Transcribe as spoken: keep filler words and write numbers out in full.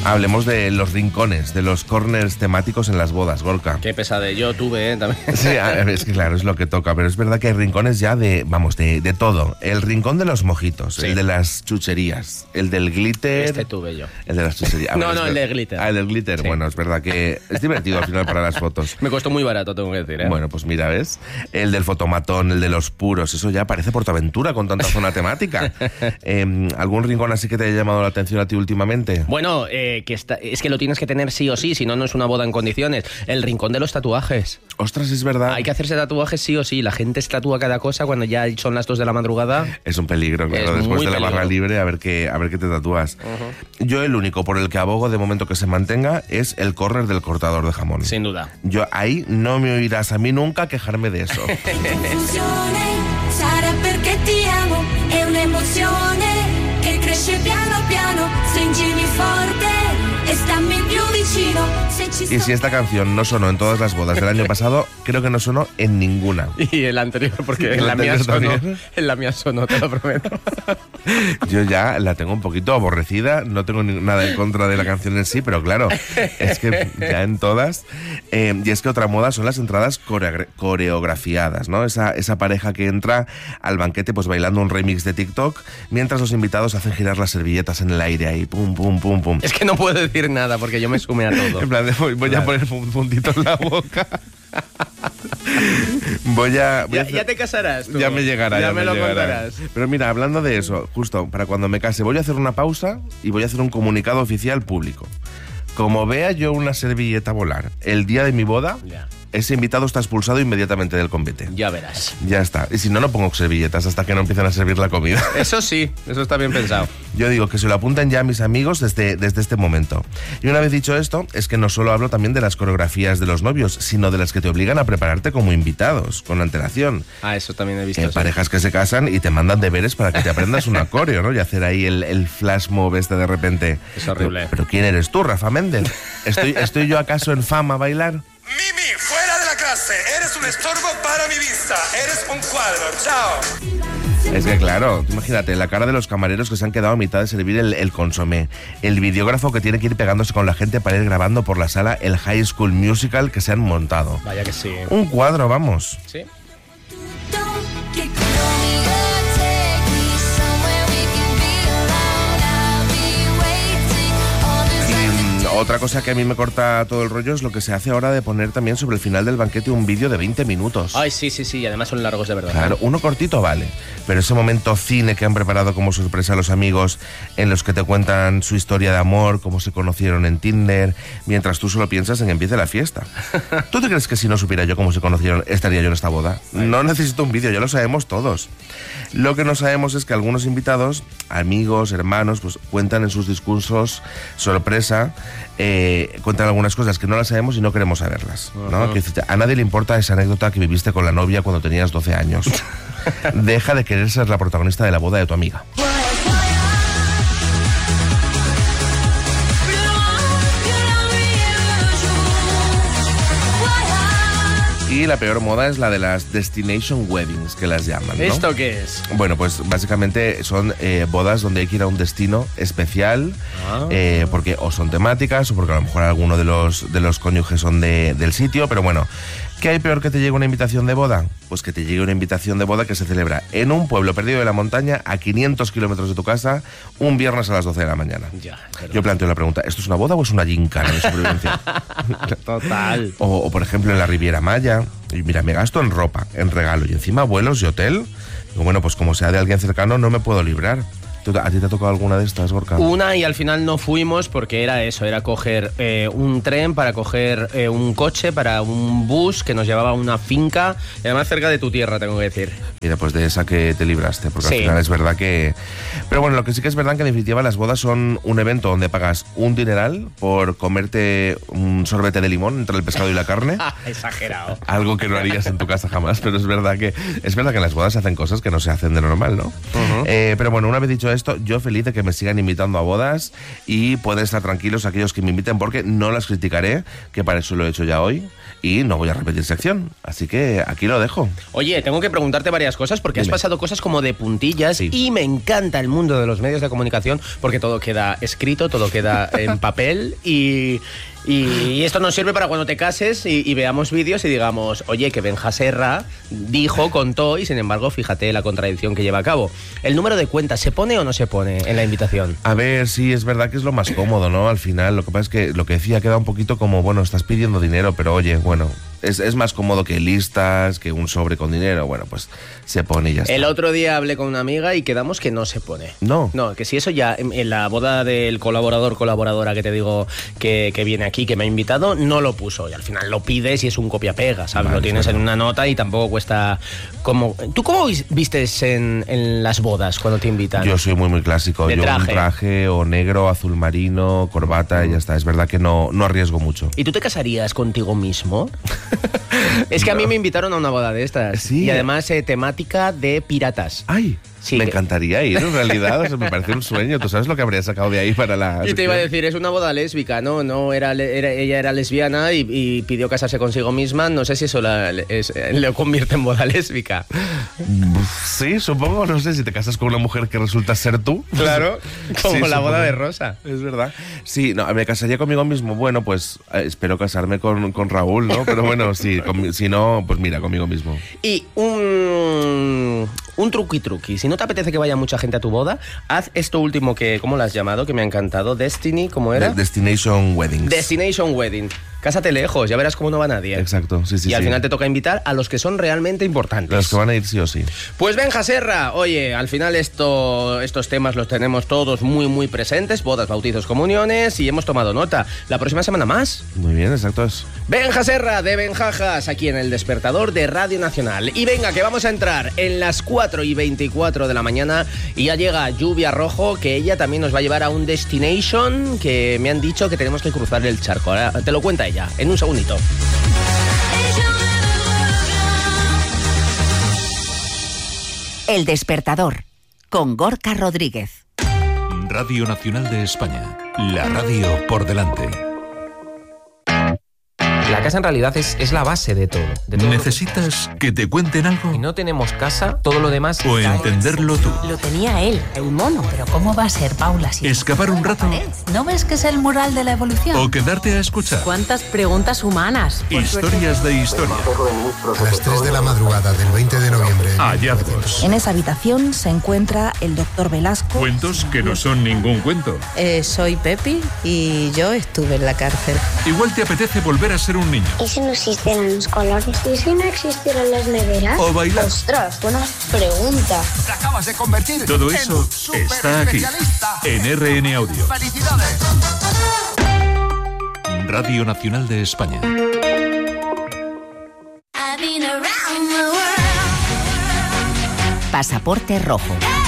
Hablemos de los rincones, de los corners temáticos en las bodas, Gorka. Qué pesade, yo tuve, ¿eh? También. Sí, es que claro, es lo que toca, pero es verdad que hay rincones ya de, vamos, de, de todo. El rincón de los mojitos, sí. El de las chucherías, el del glitter... Este tuve yo. El de las chucherías. No, bueno, no, el del glitter. Ah, el del glitter, sí. Bueno, es verdad que es divertido al final para las fotos. Me costó muy barato, tengo que decir, ¿eh? Bueno, pues mira, ¿ves? El del fotomatón, el de los puros, eso ya parece Portaventura con tanta zona temática. Eh, ¿Algún rincón así que te haya llamado la atención a ti últimamente? Bueno, eh, que está, es que lo tienes que tener sí o sí, si no, no es una boda en condiciones. El rincón de los tatuajes. Ostras, es verdad. Hay que hacerse tatuajes sí o sí. La gente se tatúa cada cosa cuando ya son las dos de la madrugada. Es un peligro, claro. Después de la barra libre, a ver qué, a ver qué te tatúas. Uh-huh. Yo el único por el que abogo de momento que se mantenga es el córner del cortador de jamón. Sin duda. Yo ahí no me oirás a mí nunca quejarme de eso. Sarà perché ti amo, è un'emozione che cresce piano piano, stringimi forte e stammi più vicino. Y si esta canción no sonó en todas las bodas del año pasado, creo que no sonó en ninguna. Y el anterior, porque en la, mía sonó, en la mía sonó, te lo prometo. Yo ya la tengo un poquito aborrecida, no tengo nada en contra de la canción en sí, pero claro, es que ya en todas. Eh, y es que otra moda son las entradas core- coreografiadas, ¿no? Esa, esa pareja que entra al banquete pues bailando un remix de TikTok, mientras los invitados hacen girar las servilletas en el aire ahí, pum, pum, pum, pum. Es que no puedo decir nada porque yo me sume a todo. En plan, de, voy, voy claro. a poner un puntito en la boca. Voy a, voy ya, a hacer... ya te casarás tú. Ya me llegará. Ya, ya me, me lo llegará. contarás. Pero mira, hablando de eso, justo para cuando me case, voy a hacer una pausa y voy a hacer un comunicado oficial público. Como vea yo una servilleta volar el día de mi boda, ya. ese invitado está expulsado inmediatamente del convite. Ya verás. Ya está. Y si no, no pongo servilletas hasta que no empiecen a servir la comida. Eso sí, eso está bien pensado. Yo digo que se lo apunten ya a mis amigos desde, desde este momento. Y una vez dicho esto, es que no solo hablo también de las coreografías de los novios, sino de las que te obligan a prepararte como invitados, con antelación. Ah, eso también he visto. Hay sí. parejas que se casan y te mandan deberes para que te aprendas una coreo, ¿no? Y hacer ahí el, el flash mob este de repente. Es horrible. Pero, ¿pero quién eres tú, Rafa Méndez? ¿Estoy, ¿Estoy yo acaso en fama a bailar? Mimi, fuera de la clase. Eres un estorbo para mi vista. Eres un cuadro. Chao. Es que claro, imagínate, la cara de los camareros que se han quedado a mitad de servir el, el consomé, el videógrafo que tiene que ir pegándose con la gente para ir grabando por la sala el High School Musical que se han montado. Vaya que sí. Un cuadro, vamos. Sí. Otra cosa que a mí me corta todo el rollo es lo que se hace ahora de poner también sobre el final del banquete un vídeo de veinte minutos. Ay, sí, sí, sí, y además son largos de verdad. Claro, uno cortito vale, pero ese momento cine que han preparado como sorpresa a los amigos, en los que te cuentan su historia de amor, cómo se conocieron en Tinder, mientras tú solo piensas en que empiece la fiesta. ¿Tú te crees que si no supiera yo cómo se conocieron, estaría yo en esta boda? Ay. No necesito un vídeo, ya lo sabemos todos. Lo que no sabemos es que algunos invitados, amigos, hermanos, pues cuentan en sus discursos sorpresa, eh, cuentan algunas cosas que no las sabemos y no queremos saberlas, ¿no? Uh-huh. Que a nadie le importa esa anécdota que viviste con la novia cuando tenías doce años. Deja de querer ser la protagonista de la boda de tu amiga. Y la peor moda es la de las destination weddings, que las llaman, ¿no? ¿Esto qué es? Bueno, pues básicamente son eh, bodas donde hay que ir a un destino especial, ah. eh, porque o son temáticas o porque a lo mejor alguno de los, de los cónyuges son de, del sitio, pero bueno, ¿qué hay peor que te llegue una invitación de boda? Pues que te llegue una invitación de boda que se celebra en un pueblo perdido de la montaña a quinientos kilómetros de tu casa un viernes a las doce de la mañana. Ya, Yo planteo la pregunta, ¿esto es una boda o es una gincana de supervivencia? Total. O, o por ejemplo en la Riviera Maya, y mira, me gasto en ropa, en regalo y encima vuelos y hotel. Digo, bueno, pues como sea de alguien cercano no me puedo librar. ¿A ti te ha tocado alguna de estas, Gorka? Una, y al final no fuimos porque era eso, era coger eh, un tren para coger eh, un coche, para un bus que nos llevaba a una finca, y además cerca de tu tierra, tengo que decir. Mira, pues de esa que te libraste, porque sí. Al final es verdad que... Pero bueno, lo que sí que es verdad que en definitiva las bodas son un evento donde pagas un dineral por comerte un sorbete de limón entre el pescado y la carne. Exagerado. Algo que no harías en tu casa jamás, pero es verdad que es verdad que en las bodas se hacen cosas que no se hacen de normal, ¿no? Uh-huh. Eh, pero bueno, una vez dicho esto, yo feliz de que me sigan invitando a bodas y pueden estar tranquilos aquellos que me inviten porque no las criticaré, que para eso lo he hecho ya hoy y no voy a repetir sección. Así que aquí lo dejo. Oye, tengo que preguntarte varias varias cosas porque Dime. has pasado cosas como de puntillas Sí. y me encanta el mundo de los medios de comunicación porque todo queda escrito, todo queda en papel y... Y esto nos sirve para cuando te cases y, y veamos vídeos y digamos, oye, que Benja Serra dijo, contó y sin embargo, fíjate la contradicción que lleva a cabo. ¿El número de cuenta se pone o no se pone en la invitación? A ver, sí, es verdad que es lo más cómodo, ¿no? Al final, lo que pasa es que lo que decía queda un poquito como, bueno, estás pidiendo dinero, pero oye, bueno, es, es más cómodo que listas, que un sobre con dinero, bueno, pues se pone y ya está. El otro día hablé con una amiga y quedamos que no se pone. No. No, que si eso ya en, en la boda del colaborador, colaboradora que te digo que, que viene aquí, que me ha invitado, no lo puso. Y al final lo pides y es un copia-pega, ¿sabes? Vale, lo tienes bueno. en una nota y tampoco cuesta como... ¿Tú cómo vis- vistes en, en las bodas cuando te invitan? Yo soy muy, muy clásico. De Yo traje. un traje o negro, azul marino, corbata y ya está. Es verdad que no, no arriesgo mucho. ¿Y tú te casarías contigo mismo? Es que a mí me invitaron a una boda de estas. Sí. Y además eh, temática de piratas. ¡Ay! Sí, me que- encantaría ir, en realidad. O sea, me parece un sueño. ¿Tú sabes lo que habría sacado de ahí para la...? Y te iba a decir, es una boda lésbica, ¿no? No era, le- era- ella era lesbiana y, y pidió casarse consigo misma. No sé si eso la, es- le convierte en boda lésbica. Sí, supongo. No sé, si te casas con una mujer que resulta ser tú. Claro, como Sí, la boda supongo. de Rosa. Es verdad. Sí, no, me casaría conmigo mismo. Bueno, pues eh, espero casarme con, con Raúl, ¿no? Pero bueno, sí, con- si no, pues mira, conmigo mismo. Y un, un truqui truqui. Si no te apetece que vaya mucha gente a tu boda, haz esto último que, ¿cómo lo has llamado? Que me ha encantado. Destiny, ¿cómo era? De- Destination Weddings. Destination Wedding. Cásate lejos, ya verás cómo no va nadie. Exacto, sí, sí, y al sí. final te toca invitar a los que son realmente importantes. Los que van a ir sí o sí. Pues Benja Serra, oye, al final esto, estos temas los tenemos todos muy, muy presentes, bodas, bautizos, comuniones, y hemos tomado nota. La próxima semana más. Muy bien, exacto. Es. Benja Serra de Benjajas, aquí en el Despertador de Radio Nacional. Y venga, que vamos a entrar en las cuatro y veinticuatro de la mañana y ya llega Lluvia Rojo, que ella también nos va a llevar a un destination que me han dicho que tenemos que cruzar el charco. Ahora te lo cuenta ella, en un segundito. El Despertador, con Gorka Rodríguez. Radio Nacional de España. La radio por delante. La casa en realidad es, es la base de todo. De todo. ¿Necesitas que te cuenten algo? Si no tenemos casa, todo lo demás... ¿O cae. entenderlo tú? Lo tenía él, el mono. Pero ¿cómo va a ser, Paula? Si ¿Escapar un rato? ¿No ves que es el mural de la evolución? ¿O quedarte a escuchar? ¿Cuántas preguntas humanas? Por Historias de historia. A las tres de la madrugada del veinte de noviembre. Hallazgos. En esa habitación se encuentra el doctor Velasco. Cuentos que no son ningún cuento. Eh, soy Pepi y yo estuve en la cárcel. Igual te apetece volver a ser un niño. ¿Y si no existieran los colores? ¿Y si no existieran las neveras? O bailar. Ostras, buena pregunta. Te acabas de convertir Todo en eso un super está aquí, especialista. en R N Audio. ¡Felicidades! Radio Nacional de España. I've been around the world. Pasaporte Rojo.